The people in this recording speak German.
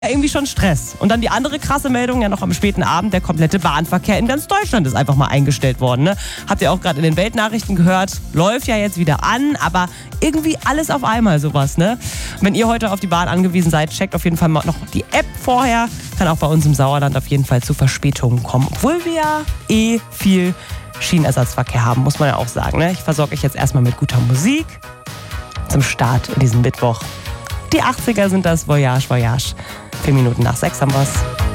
Ja, irgendwie schon Stress. Und dann die andere krasse Meldung, ja noch am späten Abend, der komplette Bahnverkehr in ganz Deutschland ist einfach mal eingestellt worden. Ne? Habt ihr auch gerade in den Weltnachrichten gehört, läuft ja jetzt wieder an, aber irgendwie alles auf einmal sowas. Ne? Wenn ihr heute auf die Bahn angewiesen seid, checkt auf jeden Fall mal noch die App vorher. Kann auch bei uns im Sauerland auf jeden Fall zu Verspätungen kommen, obwohl wir ja viel Schienenersatzverkehr haben, muss man ja auch sagen. Ne? Ich versorge euch jetzt erstmal mit guter Musik zum Start in diesen Mittwoch. Die 80er sind das, Voyage, Voyage. 4 Minuten nach 6 haben wir's.